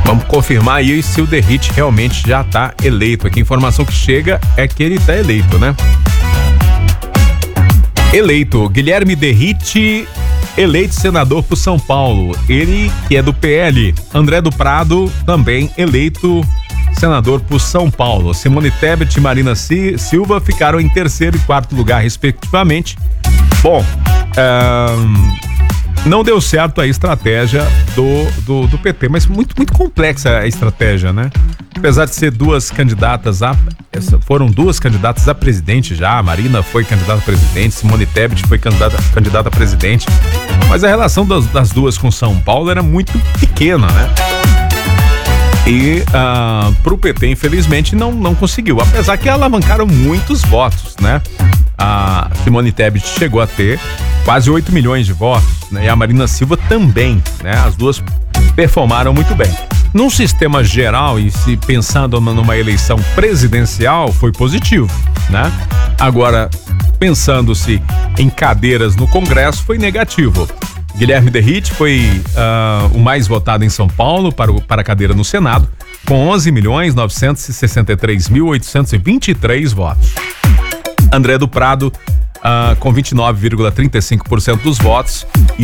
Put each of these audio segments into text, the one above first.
Vamos confirmar aí se o Derrite realmente já tá eleito. Aqui a informação que chega é que ele tá eleito, né? Eleito, Guilherme Derrite, eleito senador por São Paulo. Ele que é do PL. André do Prado, também eleito senador por São Paulo. Simone Tebet e Marina Silva ficaram em terceiro e quarto lugar, respectivamente. Bom, não deu certo a estratégia do PT, mas muito complexa a estratégia, né? Apesar de ser foram duas candidatas a presidente já, a Marina foi candidata a presidente, Simone Tebet foi candidata a presidente, mas a relação das duas com São Paulo era muito pequena, né? E pro PT, infelizmente, não conseguiu, apesar que alavancaram muitos votos, né? A Simone Tebet chegou a ter quase 8 milhões de votos, né? E a Marina Silva também, né? As duas performaram muito bem. Num sistema geral, e se pensando numa eleição presidencial, foi positivo, né? Agora, pensando-se em cadeiras no Congresso, foi negativo. Guilherme Derrite foi o mais votado em São Paulo para a cadeira no Senado, com 11.963.823 votos. André do Prado, com 29,35% dos votos e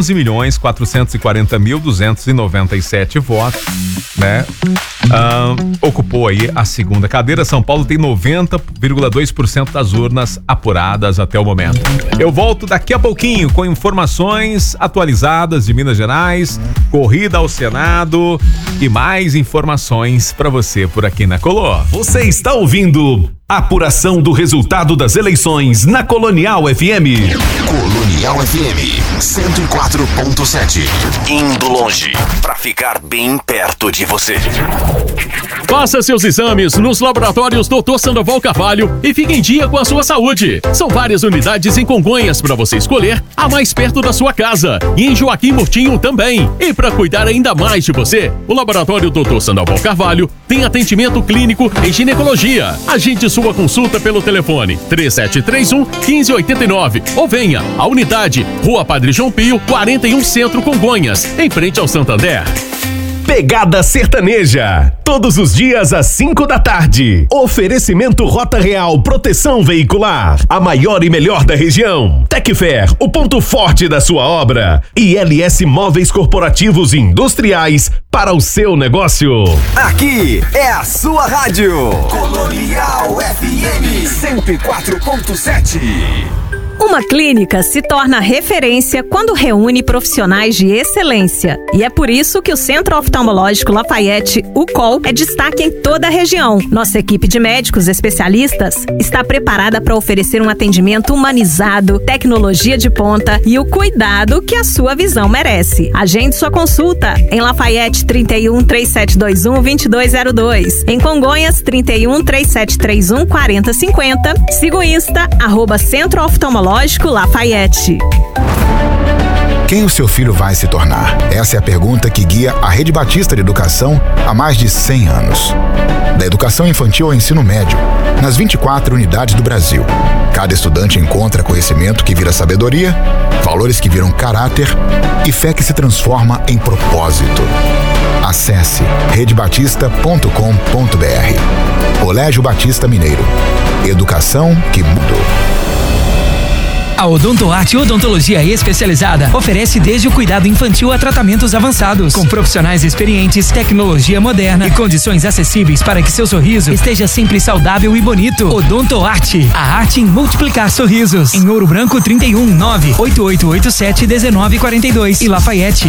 11.440.297 votos, né? Ocupou aí a segunda cadeira. São Paulo tem 90,2% das urnas apuradas até o momento. Eu volto daqui a pouquinho com informações atualizadas de Minas Gerais, corrida ao Senado e mais informações para você por aqui na Color. Você está ouvindo a apuração do resultado das eleições na Colonial FM. Colonial FM 104.7. Indo longe para ficar bem perto de você. Faça seus exames nos laboratórios Dr. Sandoval Carvalho e fique em dia com a sua saúde. São várias unidades em Congonhas para você escolher a mais perto da sua casa e em Joaquim Murtinho também. E para cuidar ainda mais de você, o laboratório Dr. Sandoval Carvalho tem atendimento clínico em ginecologia. Agende sua consulta pelo telefone 3731-1589 ou venha à unidade Rua Padre João Pio, 41 Centro, Congonhas, em frente ao Santander. Pegada Sertaneja, todos os dias às 5 da tarde. Oferecimento Rota Real Proteção Veicular, a maior e melhor da região. Tecfer, o ponto forte da sua obra. E LS Móveis Corporativos e Industriais para o seu negócio. Aqui é a sua rádio. Colonial FM 104.7. Uma clínica se torna referência quando reúne profissionais de excelência. E é por isso que o Centro Oftalmológico Lafayette, o COL, é destaque em toda a região. Nossa equipe de médicos especialistas está preparada para oferecer um atendimento humanizado, tecnologia de ponta e o cuidado que a sua visão merece. Agende sua consulta em Lafayette 31-3721-2202. Em Congonhas 31-3731-4050. Siga o Insta, @Centro Oftalmológico Lafayette. Quem o seu filho vai se tornar? Essa é a pergunta que guia a Rede Batista de Educação há mais de 100 anos. Da educação infantil ao ensino médio, nas 24 unidades do Brasil. Cada estudante encontra conhecimento que vira sabedoria, valores que viram caráter e fé que se transforma em propósito. Acesse redebatista.com.br. Colégio Batista Mineiro. Educação que mudou. A Odontoarte Odontologia Especializada oferece desde o cuidado infantil a tratamentos avançados, com profissionais experientes, tecnologia moderna e condições acessíveis para que seu sorriso esteja sempre saudável e bonito. Odontoarte, a arte em multiplicar sorrisos. Em Ouro Branco 319-8887-1942 e Lafayette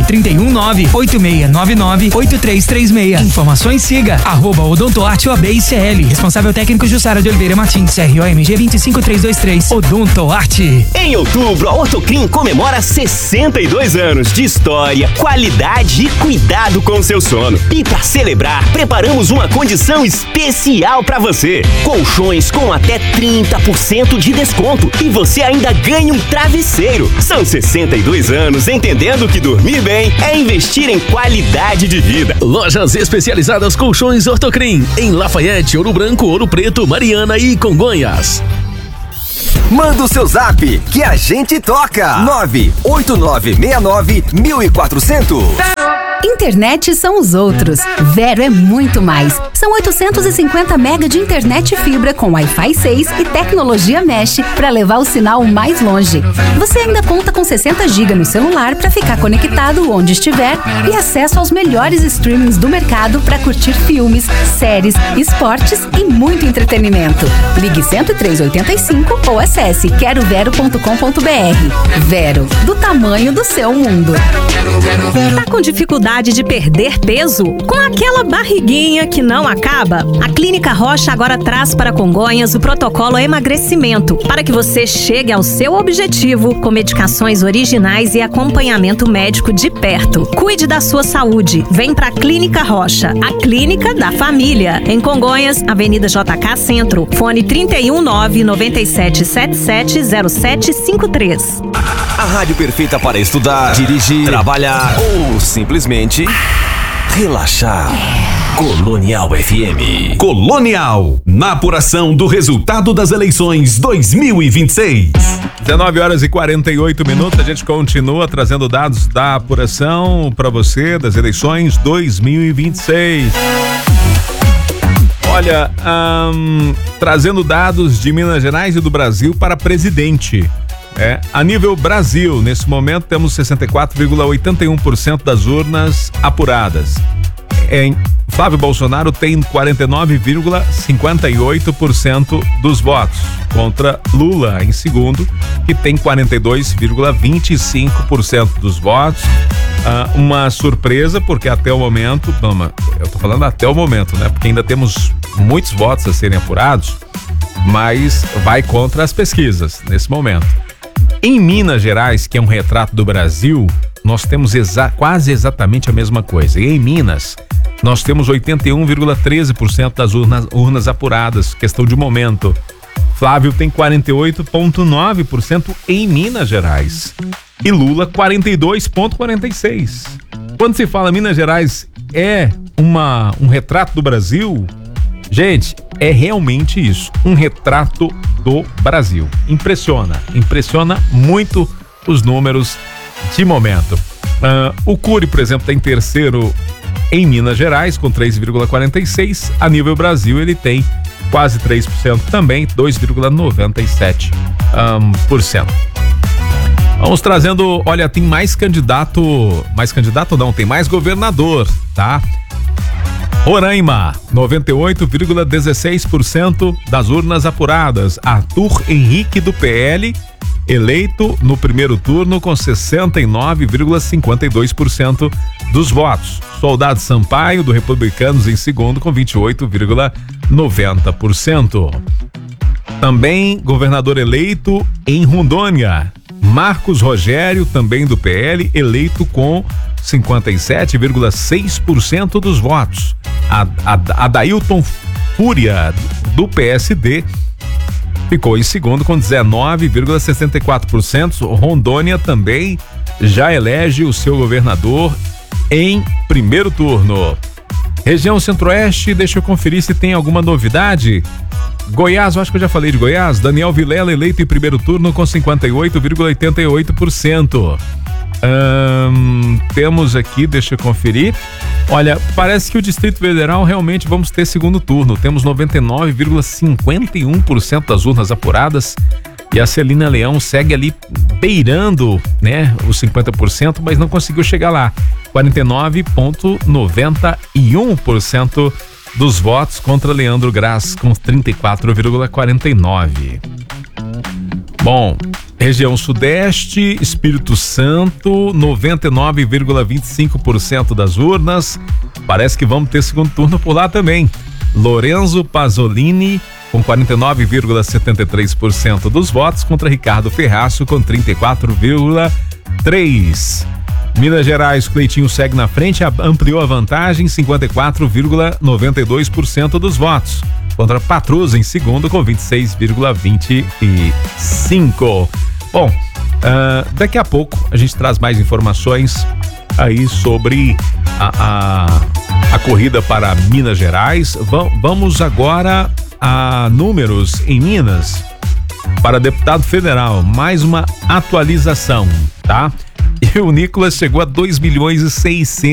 319-8699-8336. Informações siga @Odontoarte OAB-ICL. Responsável técnico Jussara de Oliveira Martins, CROMG 25323. Odontoarte. Em outubro, a Ortoclin comemora 62 anos de história, qualidade e cuidado com o seu sono. E para celebrar, preparamos uma condição especial para você. Colchões com até 30% de desconto e você ainda ganha um travesseiro. São 62 anos entendendo que dormir bem é investir em qualidade de vida. Lojas especializadas Colchões Ortoclin, em Lafayette, Ouro Branco, Ouro Preto, Mariana e Congonhas. Manda o seu zap que a gente toca. 98969-1400. Internet são os outros. Vero é muito mais. São 850 mega de internet fibra com Wi-Fi 6 e tecnologia Mesh para levar o sinal mais longe. Você ainda conta com 60 GB no celular para ficar conectado onde estiver e acesso aos melhores streamings do mercado para curtir filmes, séries, esportes e muito entretenimento. Ligue 10385 ou acesse querovero.com.br. Vero, do tamanho do seu mundo. Tá com dificuldade de perder peso? Com aquela barriguinha que não acaba? A Clínica Rocha agora traz para Congonhas o protocolo emagrecimento, para que você chegue ao seu objetivo com medicações originais e acompanhamento médico de perto. Cuide da sua saúde. Vem pra Clínica Rocha, a clínica da família. Em Congonhas, Avenida JK Centro. Fone 319-9777-0753. A rádio perfeita para estudar, dirigir, trabalhar ou simplesmente relaxar. Colonial FM. Colonial, na apuração do resultado das eleições 2026. 19 horas e 48 minutos, a gente continua trazendo dados da apuração para você das eleições 2026. Olha, trazendo dados de Minas Gerais e do Brasil para presidente. A nível Brasil, nesse momento temos 64,81% das urnas apuradas. Flávio Bolsonaro tem 49,58% dos votos, contra Lula em segundo, que tem 42,25% dos votos. Uma surpresa, porque até o momento, eu tô falando até o momento, né? Porque ainda temos muitos votos a serem apurados, mas vai contra as pesquisas nesse momento. Em Minas Gerais, que é um retrato do Brasil, nós temos quase exatamente a mesma coisa. E em Minas, nós temos 81,13% das urnas apuradas, questão de momento. Flávio tem 48,9% em Minas Gerais. E Lula, 42,46%. Quando se fala Minas Gerais é um retrato do Brasil, gente, é realmente isso, um retrato do Brasil. Impressiona muito os números de momento. O Cury, por exemplo, está em terceiro em Minas Gerais, com 3,46%. A nível Brasil, ele tem quase 3% também, 2,97%. Vamos trazendo, olha, tem mais candidato não, tem mais governador, tá? Roraima, 98,16% das urnas apuradas. Arthur Henrique do PL, eleito no primeiro turno com 69,52% dos votos. Soldado Sampaio, do Republicanos, em segundo com 28,90%. Também governador eleito em Rondônia, Marcos Rogério, também do PL, eleito com 57,6% dos votos. Adailton Fúria, do PSD, ficou em segundo com 19,64%. Rondônia também já elege o seu governador em primeiro turno. Região Centro-Oeste, deixa eu conferir se tem alguma novidade. Goiás, eu acho que eu já falei de Goiás. Daniel Vilela, eleito em primeiro turno com 58,88%. Temos aqui, deixa eu conferir. Olha, parece que o Distrito Federal realmente vamos ter segundo turno. Temos 99,51% das urnas apuradas e a Celina Leão segue ali beirando, né, os 50%, mas não conseguiu chegar lá. 49,91% dos votos contra Leandro Graz com 34,49%. Bom, região Sudeste, Espírito Santo, 99,25% das urnas. Parece que vamos ter segundo turno por lá também. Lorenzo Pasolini com 49,73% dos votos contra Ricardo Ferraço com 34,3%. Minas Gerais, Cleitinho segue na frente, ampliou a vantagem, 54,92% dos votos. Contra Patrus em segundo com 26,25%. Bom, daqui a pouco a gente traz mais informações aí sobre a corrida para Minas Gerais. Vamos agora a números em Minas. para deputado federal, mais uma atualização, tá? E o Nicolas chegou a 2.600.000